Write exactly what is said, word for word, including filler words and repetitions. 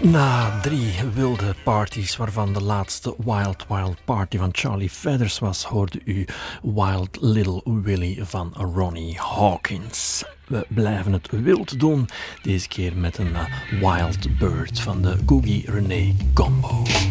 Na drie wilde parties, waarvan de laatste Wild Wild Party van Charlie Feathers was, hoorde u Wild Little Willie van Ronnie Hawkins. We blijven het wild doen, deze keer met een Wild Bird van de Googie René Combo.